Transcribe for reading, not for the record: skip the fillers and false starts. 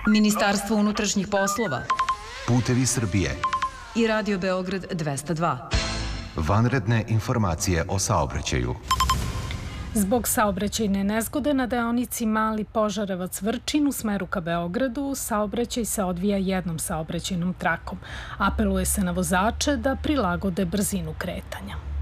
Ministarstvo unutrašnjih poslova, Putevi Srbije i Radio Beograd 202. Vanredne informacije o saobraćaju. Zbog saobraćajne nezgode na deonici Mali Požarevac-Vrčin u smeru ka Beogradu, saobraćaj se odvija jednom saobraćajnom trakom. Apeluje se na vozače da prilagode brzinu kretanja.